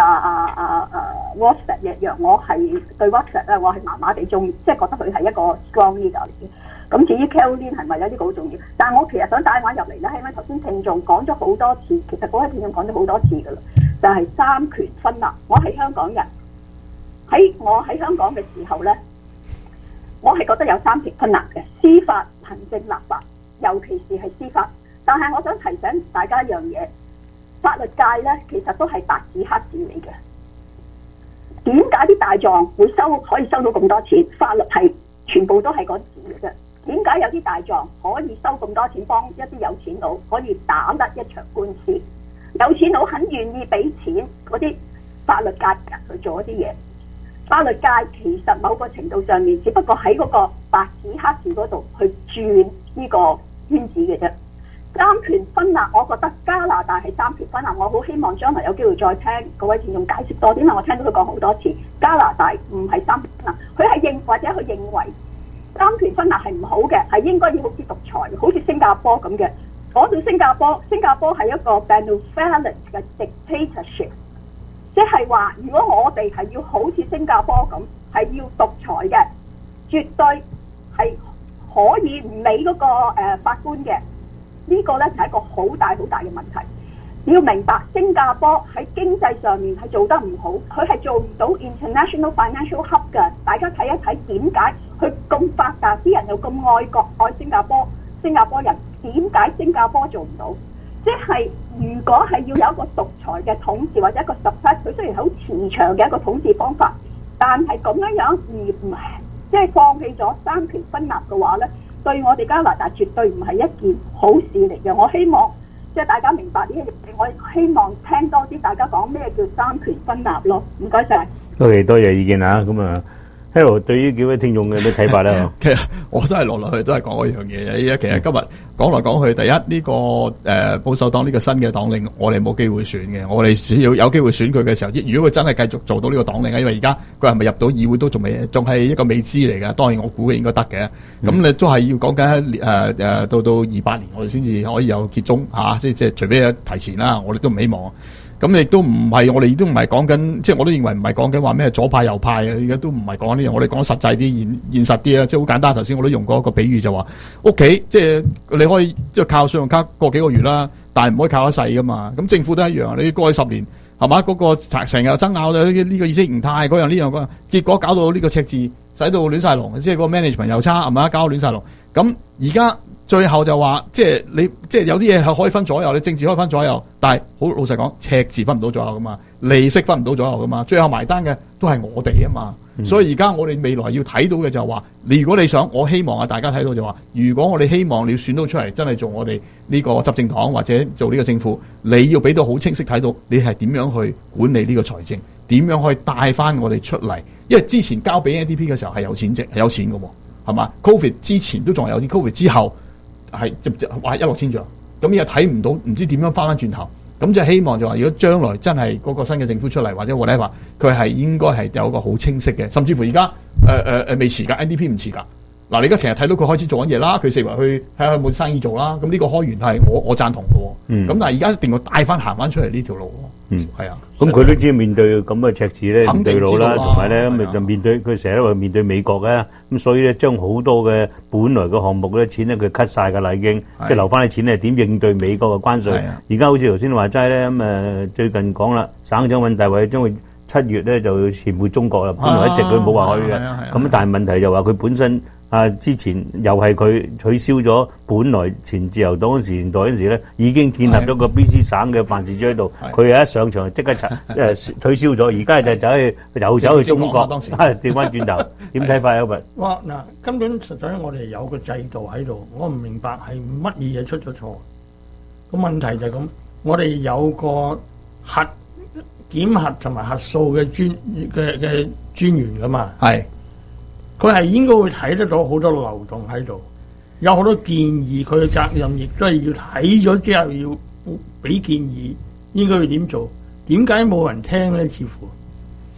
WhatsApp 一樣，我係對 WhatsApp 咧，我係麻麻地中意，即係覺得佢係一個 strong leader 嚟嘅。咁至於 Carrie Lee 係咪咧？呢個好重要。但係我其實想帶翻入嚟咧，係因為頭先聽眾講咗好多次，其實嗰位聽眾講咗好多次㗎啦，就係三權分立。我係香港人，我喺香港嘅時候咧，我係覺得有三權分立嘅，司法、行政、立法，尤其是係司法。但係我想提醒大家一樣嘢，法律界咧其實都係白紙黑字嚟嘅。點解啲大狀會可以收到咁多錢？法律係全部都係嗰字嘅啫。點解有啲大狀可以收咁多錢幫一啲有錢佬可以打甩一場官司？有錢佬肯願意俾錢嗰啲法律界人去做一啲嘢。法律界其實某個程度上面，只不過喺嗰個白紙黑字嗰度去轉呢個圈子嘅啫。三權分立，我覺得加拿大係三權分立。我好希望將來有機會再聽各位聽眾解釋多啲，因為我聽到佢講好多次，加拿大唔係三權分立，佢係或者佢認為三權分立係唔好嘅，係應該要好似獨裁，好似新加坡咁嘅。講到新加坡係一個 benevolent 嘅 dictatorship， 即係話如果我哋係要好似新加坡咁，係要獨裁嘅，絕對係可以唔理嗰個法官嘅。呢個咧就係一個好大嘅問題。你要明白，新加坡喺經濟上面係做得唔好，佢係做唔到 international financial hub 嘅。大家睇一睇點解佢咁發達，啲人又咁愛國愛新加坡人，點解新加坡做唔到？即係如果係要有一個獨裁嘅統治或者一個實質，佢雖然好慈祥嘅一個統治方法，但係咁樣而唔係即係放棄咗三權分立嘅話咧，對我哋加拿大絕對唔係一件好事嚟嘅。我希望即係大家明白呢一樣嘢，我希望聽多啲大家講咩叫三權分立咯。唔該晒。 多謝意見啊。咁啊 Harold 對於幾位聽眾嘅啲睇法咧， 其實我真係落去都係講一樣嘢嘅。依家其實今日講來講去，第一呢個保守黨呢個新嘅黨領，我哋冇機會選嘅。我哋只要有機會選佢嘅時候，如果佢真係繼續做到呢個黨領，因為而家佢係咪入到議會都仲係一個未知嚟嘅。當然我估佢應該得嘅。咁你都係要講緊到28年，我哋先至可以有揭盅嚇，即係除非提前啦，我哋都唔希望。咁亦都唔係，我哋亦都唔係講緊，即係我都認為唔係講緊話咩左派右派啊！而家都唔係講呢樣，我哋講實際啲、現實啲啊！即係好簡單。頭先我都用過一個比喻，就話屋企即係你可以即係靠信用卡過幾個月啦，但係唔可以靠一世噶嘛。咁政府都一樣，你過去10年係嘛？嗰個成日爭拗呢個意識形態嗰樣呢樣嗰樣，結果搞到呢個赤字，使到亂晒龍，即係個 management 又差係嘛？搞到亂晒龍。咁而家最後就話，即係你即係有啲嘢係可以分左右，你政治可以分左右，但係好老實講，赤字分唔到左右噶嘛，利息分唔到左右噶嘛，最後埋單嘅都係我哋啊嘛。所以而家我哋未來要睇到嘅就係話，如果你想，我希望啊大家睇到就話，如果我哋希望你要選到出嚟，真係做我哋呢個執政黨或者做呢個政府，你要俾到好清晰睇到你係點樣去管理呢個財政，點樣可以帶翻我哋出嚟。因為之前交俾 NDP 嘅時候係有錢嘅喎，係嘛 ？Covid 之前都仲有啲 ，Covid 之後係話一落千丈，咁又睇唔到，唔知點樣翻轉頭。咁就希望就話，如果將來真係嗰個新嘅政府出嚟，或者 whatever，佢係應該係有一個好清晰嘅，甚至乎而家未遲㗎 ，NDP 唔遲㗎。嗱，你而家其實睇到佢開始做緊嘢啦，佢四圍去睇下有冇生意做啦。咁呢個開源係我贊同嘅喎。咁但係而家一定要帶翻行翻出嚟呢條路喎。係啊。咁佢都知面對咁嘅赤字咧唔對路啦，同埋咧咁就面對佢成日都話面對美國嘅，咁所以咧將好多嘅本來嘅項目咧錢咧佢 cut 曬㗎啦已經，即係留翻啲錢咧點應對美國嘅關稅。而家好似頭先話齋咧咁最近講啦，省長尹大偉將會7月咧就前赴中國啦，本來一直佢冇話去嘅，咁但係問題就話佢本身。之前又係佢取消咗，本來前自由黨年代嗰時咧，已經建立咗個 BC 省嘅辦事處喺度。佢一上場即刻取消咗，而家就走去中國，調翻轉頭。點睇法啊？ 哇！嗱，根本實際我哋有個制度喺度，我唔明白係乜嘢出咗錯。個問題就係咁，我哋有個檢核同埋核數嘅專員噶嘛。係。佢係應該會睇得到好多漏洞喺度，有好多建議，佢嘅責任亦都係要睇咗之後要俾建議，應該要點做？點解冇人聽呢？似乎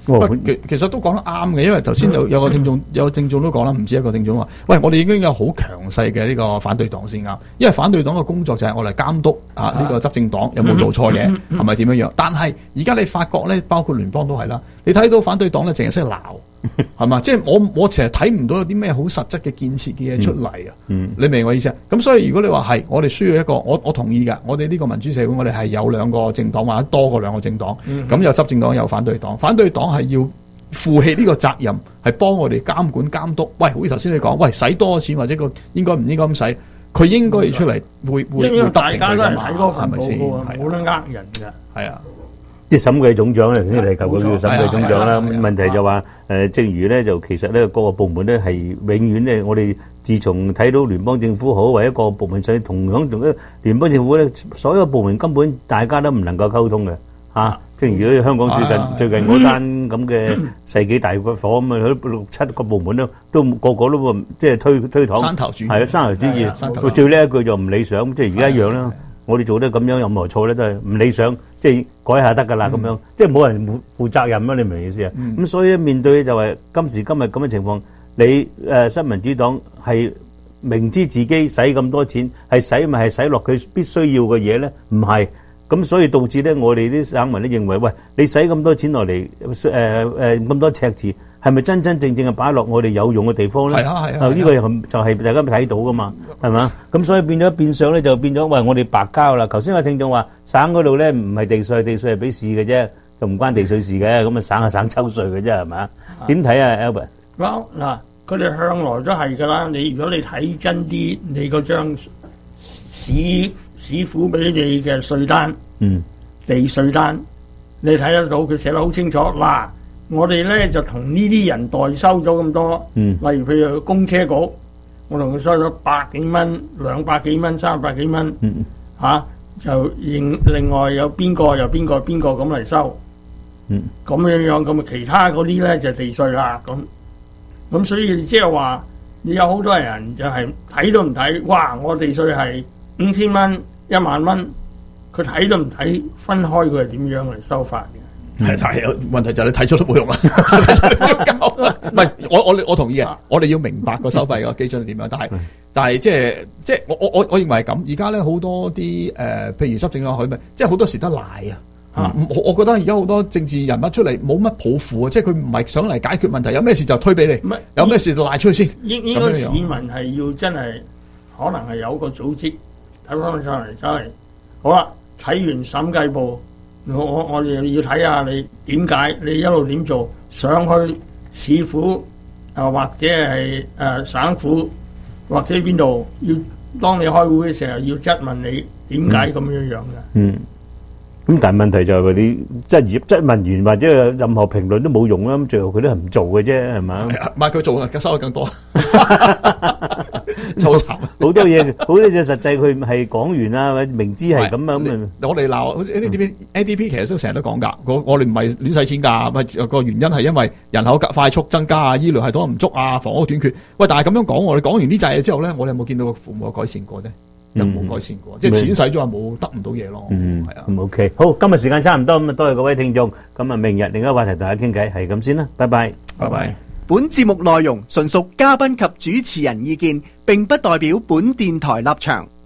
其實都講得啱嘅，因為頭先有個聽眾都講啦，唔止一個聽眾話，喂，我哋已經有好強勢嘅呢個反對黨先啱，因為反對黨嘅工作就係我嚟監督呢個執政黨有冇做錯嘢，係咪點樣樣？但係而家你發覺咧，包括聯邦都係啦，你睇到反對黨咧淨係識鬧，係嘛？即係我成日睇唔到有啲咩好實質嘅建設嘅嘢出嚟啊！你明我意思啊？咁所以如果你話係，我哋需要一個，我同意㗎。我哋呢個民主社會，我哋係有兩個政黨或者多過兩個政黨，咁有執政黨有反對黨，反對黨係要負起呢個責任，係幫我哋監管監督。喂，好似頭先你講，喂，使多錢或者個應該唔應該咁使，佢應該要出嚟會大家都係睇嗰份係咪先？ 冇得呃人㗎。 係啊。 即係審計總長咧，頭先你提過叫審計總長啦。問題就話正如咧就其實咧各個部門咧係永遠咧，我哋自從睇到聯邦政府好或者各個部門上同一聯邦政府咧，所有部門根本大家都唔能夠溝通嘅嚇。正如香港最近嗰單咁嘅世紀大火咁啊，6-7個部門都個個都即係推搪， 山頭主義係啊，山頭主義。最叻一句就唔理想，即係而家一樣啦。我哋做得咁樣任何錯咧都係唔理想，即係改下得㗎啦咁樣，即係冇人負責任啦，你明唔明意思啊？咁所以面對就係今時今日咁嘅情況，你新民主黨係明知自己使咁多錢，係使咪係使落佢必須要嘅嘢咧？唔係，咁所以導致咧我哋啲省民咧認為，喂，你使咁多錢落嚟，咁多赤字。係咪真真正正係擺落我哋有用嘅地方咧？ 係啊， 呢個就係大家睇到噶嘛，係嘛？咁所以變相咧就變咗，喂，我哋白交啦。頭先個聽眾話省嗰度咧唔係地稅係俾市嘅啫，就唔關地稅事嘅，咁啊省係省抽稅嘅啫，係咪？點睇啊 Albert？ 嗱，佢哋向來都係㗎啦。如果你睇真啲，你嗰張市府俾你嘅稅單，地稅單，你睇得到佢寫得好清楚嗱。我哋咧就同呢啲人代收咗咁多，例如譬如公車局，我同佢收咗100幾蚊、200幾蚊、300幾蚊，就另外有邊個咁嚟收，咁樣咁啊，其他嗰啲咧就地稅啦，咁所以即係話你有好多人就係睇都唔睇，哇！我地稅係5000蚊、1萬蚊，佢睇都唔睇，分開佢係點樣嚟收法嘅。 係，但係問題就係你睇咗都冇用啊！睇咗都冇用交。唔係，我同意嘅。我哋要明白個收費個基準係點樣，但係即係我認為係咁。而家咧好多啲譬如執政落去咪，即係好多時得賴啊！我覺得而家好多政治人物出嚟冇乜抱負啊，即係佢唔係想嚟解決問題，有咩事就推俾你，有咩事就賴出去先。 應該市民係要真係可能係有個組織睇翻上嚟，真係好啦。睇完審計部。我哋要睇下你點解，你一路點做，上去市府或者係省府或者邊度，要當你開會嘅時候要質問你點解咁樣樣嘅。 咁但係問題就係你質問完或者任何評論都冇用啦，咁最後佢都係唔做嘅啫，係咪？ 唔係佢做啊，收得更多，好慘。 好多嘢，好多嘢實際佢係講完啦，或者明知係咁啊咁啊。 我哋鬧，好似 NDP 其實都成日都講㗎，我哋唔係亂使錢㗎，咪個原因係因為人口快速增加啊，醫療系統唔足啊，房屋短缺。喂，但係咁樣講，我哋講完呢扎嘢之後咧，我哋有冇見到個父母有改善過啫？有冇改善過？即係錢使咗冇得唔到嘢咯。係啊。 咁 OK，好，今日時間差唔多，咁啊多謝各位聽眾。咁啊，明日另一個話題同大家傾偈，係咁先啦，拜拜， 拜拜。 本節目內容純屬嘉賓及主持人意見，並不代表本電台立場。